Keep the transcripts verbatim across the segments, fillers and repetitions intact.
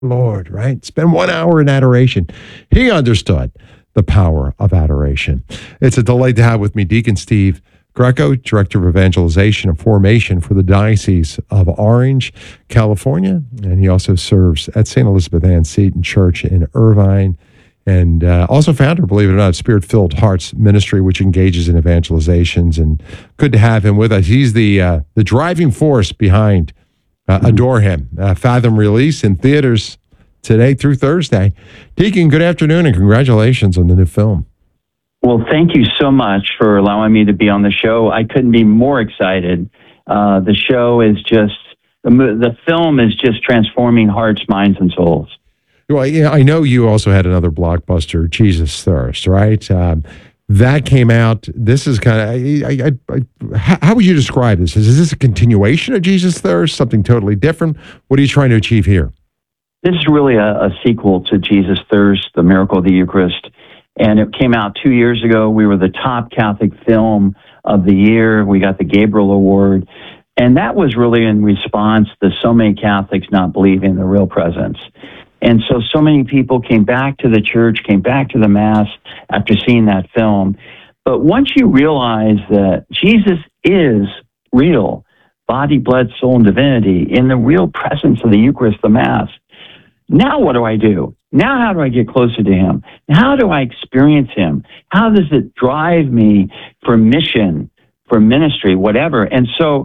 Lord, right? Spend one hour in adoration. He understood the power of adoration. It's a delight to have with me Deacon Steve Greco, Director of Evangelization and Formation for the Diocese of Orange, California. And he also serves at Saint Elizabeth Ann Seton Church in Irvine. And uh, also founder, believe it or not, of Spirit-Filled Hearts Ministry, which engages in evangelizations. And good to have him with us. He's the uh, the driving force behind Uh, Adore Him. Uh, Fathom release in theaters today through Thursday. Deacon, good afternoon and congratulations on the new film. Well, thank you so much for allowing me to be on the show. I couldn't be more excited. Uh, the show is just, the, the film is just transforming hearts, minds, and souls. Well, yeah, I know you also had another blockbuster, Jesus Thirst, right? Um, that came out. This is kind of, I, I, I, how, how would you describe this? Is, is this a continuation of Jesus Thirst, something totally different? What are you trying to achieve here? This is really a, a sequel to Jesus Thirst, The Miracle of the Eucharist. And it came out two years ago. We were the top Catholic film of the year. We got the Gabriel Award. And that was really in response to so many Catholics not believing in the real presence. And so, so many people came back to the church, came back to the Mass after seeing that film. But once you realize that Jesus is real, body, blood, soul, and divinity, in the real presence of the Eucharist, the Mass, now what do I do? Now how do I get closer to Him? How do I experience Him? How does it drive me for mission, for ministry, whatever? And so,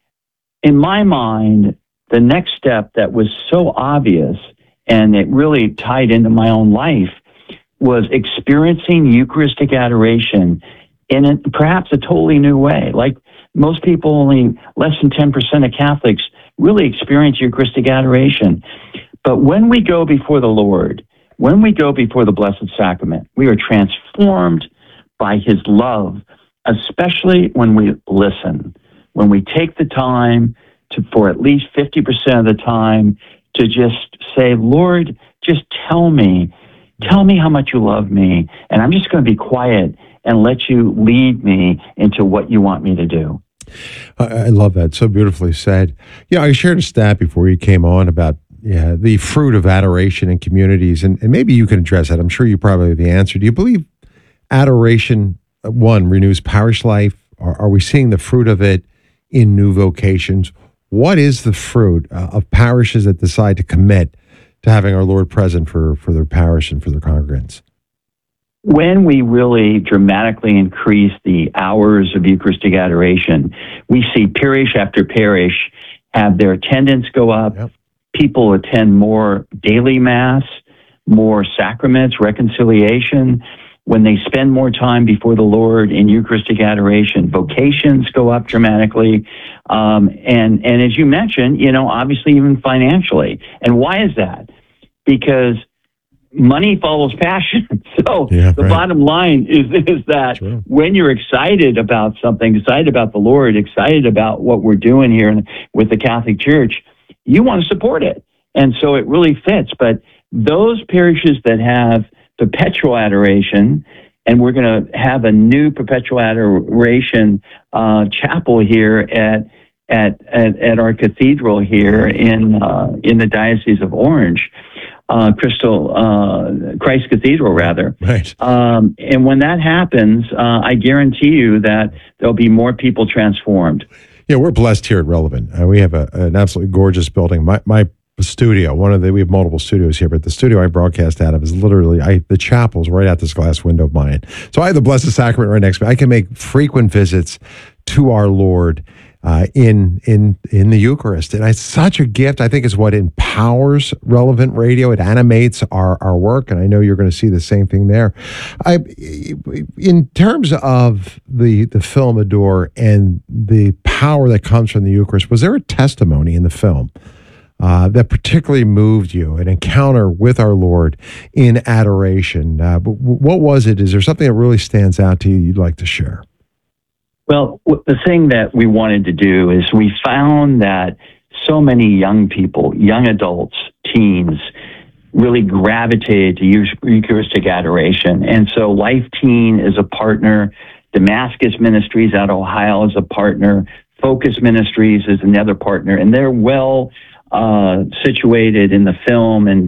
in my mind, the next step that was so obvious, and it really tied into my own life, was experiencing Eucharistic adoration in a, perhaps a totally new way. Like most people, only less than ten percent of Catholics really experience Eucharistic adoration. But when we go before the Lord, when we go before the Blessed Sacrament, we are transformed by His love, especially when we listen, when we take the time to, for at least fifty percent of the time, to just say, Lord, just tell me, tell me how much you love me, and I'm just going to be quiet and let you lead me into what you want me to do. I, I love that. So beautifully said. Yeah, I shared a stat before you came on about yeah, the fruit of adoration in communities, and, and maybe you can address that. I'm sure you probably have the answer. Do you believe adoration, uh, one, renews parish life? Or are we seeing the fruit of it in new vocations? What is the fruit uh, of parishes that decide to commit to having our Lord present for, for their parish and for their congregants? When we really dramatically increase the hours of Eucharistic adoration, we see parish after parish have their attendance go up. Yep. People attend more daily Mass, more sacraments, reconciliation. When they spend more time before the Lord in Eucharistic adoration, vocations go up dramatically. Um, and, and as you mentioned, you know, obviously even financially. And why is that? Because money follows passion. So yeah, the right. bottom line is, is that True. When you're excited about something, excited about the Lord, excited about what we're doing here with the Catholic Church, you want to support it. And so it really fits. But those parishes that have perpetual adoration, and we're going to have a new perpetual adoration uh, chapel here at, at at at our cathedral here in uh, in the Diocese of Orange, uh, Crystal uh, Christ Cathedral, rather. Right. Um, and when that happens, uh, I guarantee you that there'll be more people transformed. Yeah, we're blessed here at Relevant. Uh, we have a, an absolutely gorgeous building. My my studio, one of the, we have multiple studios here, but the studio I broadcast out of is literally, I the chapel's right out this glass window of mine. So I have the Blessed Sacrament right next to me. I can make frequent visits to our Lord uh, in in in the Eucharist. And it's such a gift. I think it's what empowers Relevant Radio. It animates our, our work, and I know you're going to see the same thing there. I, in terms of the, the film Adore and the power that comes from the Eucharist, was there a testimony in the film Uh, that particularly moved you, an encounter with our Lord in adoration? Uh, what was it? Is there something that really stands out to you you'd like to share? Well, the thing that we wanted to do is we found that so many young people, young adults, teens, really gravitated to Eucharistic adoration. And so Life Teen is a partner. Damascus Ministries out of Ohio is a partner. Focus Ministries is another partner. And they're well uh, situated in the film and